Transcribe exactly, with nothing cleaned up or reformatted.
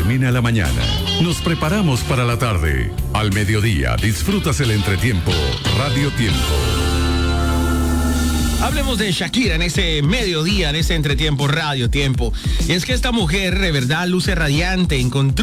termina la mañana. Nos preparamos para la tarde. Al mediodía disfrutas el entretiempo Radio Tiempo. Hablemos de Shakira en ese mediodía, en ese entretiempo Radio Tiempo. Y es que esta mujer de verdad luce radiante, encontró